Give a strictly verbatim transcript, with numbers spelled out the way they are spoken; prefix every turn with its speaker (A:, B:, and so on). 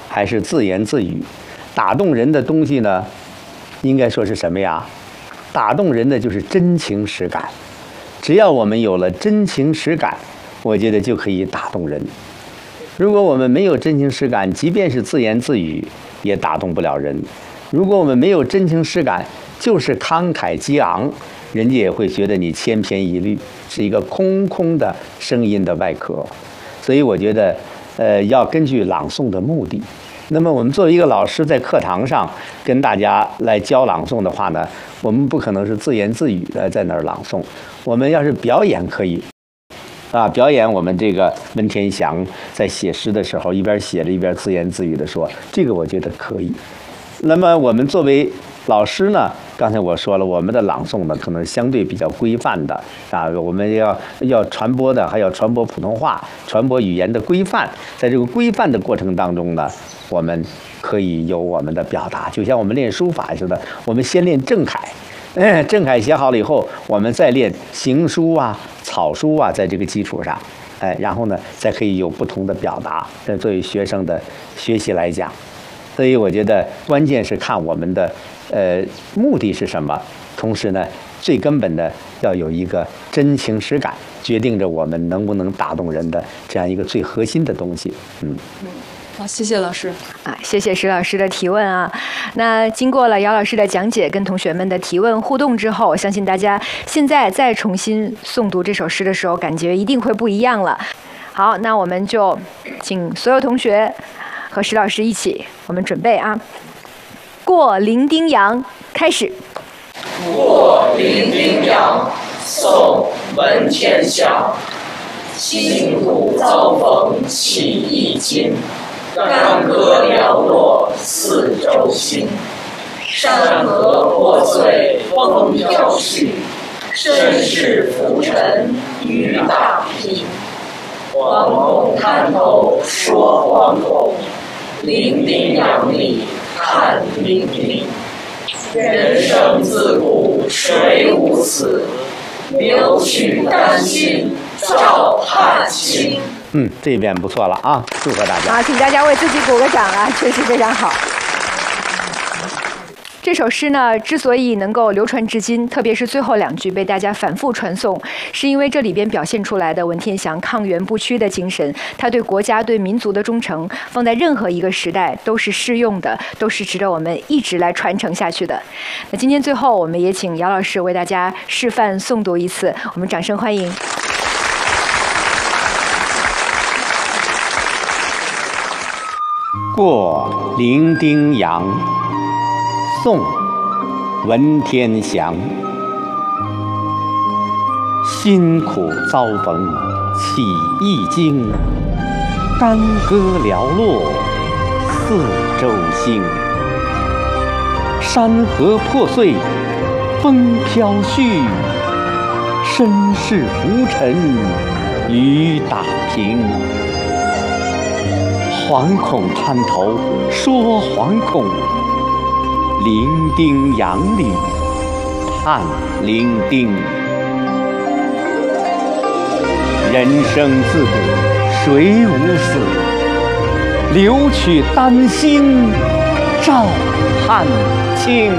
A: 还是自言自语。打动人的东西呢，应该说是什么呀？打动人的就是真情实感。只要我们有了真情实感，我觉得就可以打动人。如果我们没有真情实感，即便是自言自语，也打动不了人。如果我们没有真情实感，就是慷慨激昂，人家也会觉得你千篇一律，是一个空空的声音的外壳。所以我觉得，呃，要根据朗诵的目的。那么我们作为一个老师，在课堂上跟大家来教朗诵的话呢，我们不可能是自言自语的在那儿朗诵。我们要是表演可以，啊，表演我们这个文天祥在写诗的时候，一边写着一边自言自语的说，这个我觉得可以。那么我们作为老师呢，刚才我说了，我们的朗诵呢可能相对比较规范的啊，我们要要传播的，还要传播普通话，传播语言的规范。在这个规范的过程当中呢，我们可以有我们的表达，就像我们练书法似的，我们先练正楷，嗯，正楷写好了以后，我们再练行书啊、草书啊，在这个基础上，哎，然后呢，再可以有不同的表达。这作为学生的学习来讲。所以我觉得关键是看我们的呃目的是什么，同时呢，最根本的要有一个真情实感，决定着我们能不能打动人的这样一个最核心的东西。嗯。
B: 好，谢谢老师
C: 啊，谢谢石老师的提问啊。那经过了姚老师的讲解跟同学们的提问互动之后，我相信大家现在再重新诵读这首诗的时候，感觉一定会不一样了。好，那我们就请所有同学和石老师一起，我们准备啊。过零丁洋，开始。
D: 过零丁洋，宋·文天祥。辛苦遭逢起一经，干戈寥落四周星。山河破碎风飘絮，身世浮沉雨打萍。惶恐滩头说惶恐，零丁洋里看零丁。人生自古谁无死，留取丹心照汗青。
A: 嗯，这一遍不错了啊，祝贺大家！
C: 好，请大家为自己鼓个掌啊，确实非常好。这首诗呢，之所以能够流传至今，特别是最后两句被大家反复传颂，是因为这里边表现出来的文天祥抗元不屈的精神，他对国家、对民族的忠诚，放在任何一个时代都是适用的，都是值得我们一直来传承下去的。那今天最后，我们也请姚老师为大家示范诵读一次，我们掌声欢迎。
A: 过零丁洋，宋·文天祥。辛苦遭逢起一经，干戈寥落四周星。山河破碎风飘絮，身世浮沉雨打萍。惶恐滩头说惶恐，零丁洋里看零丁。人生自古谁无死，留取丹心照汗青。